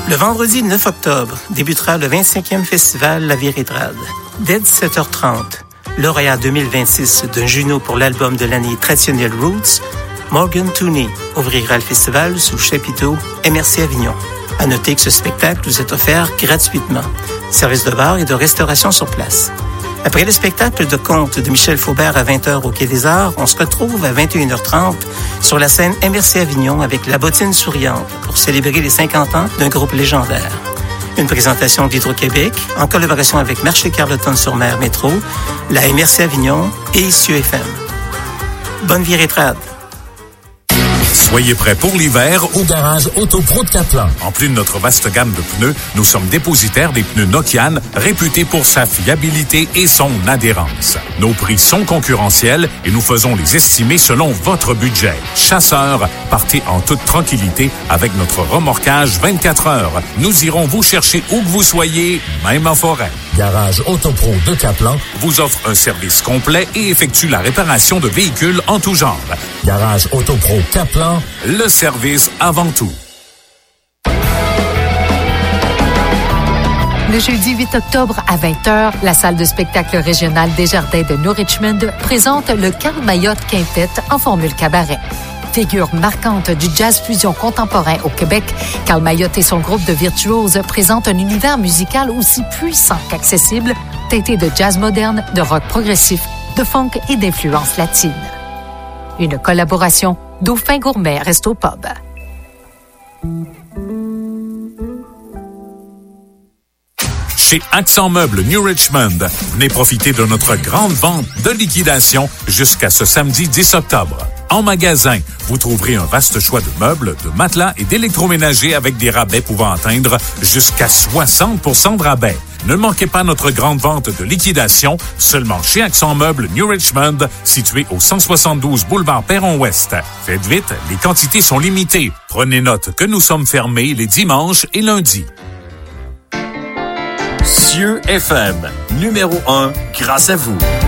Le vendredi 9 octobre débutera le 25e festival La Viritrade. Dès 17h30, lauréat 2026 d'un Juno pour l'album de l'année traditionnel Roots, Morgan Tooney ouvrira le festival sous le chapiteau MRC Avignon. À noter que ce spectacle vous est offert gratuitement. Service de bar et de restauration sur place. Après le spectacle de contes de Michel Faubert à 20h au Quai des Arts, on se retrouve à 21h30 sur la scène MRC Avignon avec La Bottine Souriante pour célébrer les 50 ans d'un groupe légendaire. Une présentation d'Hydro-Québec en collaboration avec Marché Carleton-sur-Mer Métro, la MRC Avignon et Cieux FM. Bonne Viritrade! Soyez prêts pour l'hiver au garage Autopro de Caplan. En plus de notre vaste gamme de pneus, nous sommes dépositaires des pneus Nokian, réputés pour sa fiabilité et son adhérence. Nos prix sont concurrentiels et nous faisons les estimer selon votre budget. Chasseurs, partez en toute tranquillité avec notre remorquage 24 heures. Nous irons vous chercher où que vous soyez, même en forêt. Garage Autopro de Caplan vous offre un service complet et effectue la réparation de véhicules en tout genre. Garage Autopro Caplan, le service avant tout. Le jeudi 8 octobre à 20h, la salle de spectacle régionale Desjardins de New Richmond présente le Carl Mayotte Quintet en formule cabaret. Figure marquante du jazz fusion contemporain au Québec, Carl Mayotte et son groupe de virtuoses présentent un univers musical aussi puissant qu'accessible, teinté de jazz moderne, de rock progressif, de funk et d'influences latines. Une collaboration Dauphin Gourmet Resto Pub. Chez Accent Meubles New Richmond, venez profiter de notre grande vente de liquidation jusqu'à ce samedi 10 octobre. En magasin, vous trouverez un vaste choix de meubles, de matelas et d'électroménagers avec des rabais pouvant atteindre jusqu'à 60% de rabais. Ne manquez pas notre grande vente de liquidation seulement chez Accent Meubles New Richmond, situé au 172 boulevard Perron-Ouest. Faites vite, les quantités sont limitées. Prenez note que nous sommes fermés les dimanches et lundis. Cieux FM, numéro 1, grâce à vous.